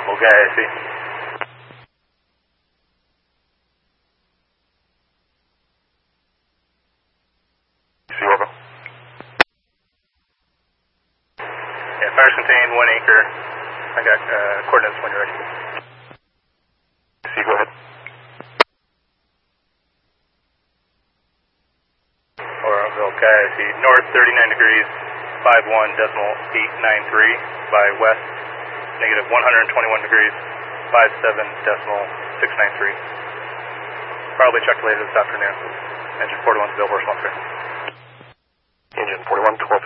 Volga, see. Over. Yeah, fires contained, 1 anchor. I got coordinates when you're ready. See, go ahead. Oroville, see, north 39 degrees, 51.893 by west, negative 121 degrees, 57.693. Probably checked later this afternoon. Engine 41's Billboard, 1 3. Engine 41, 12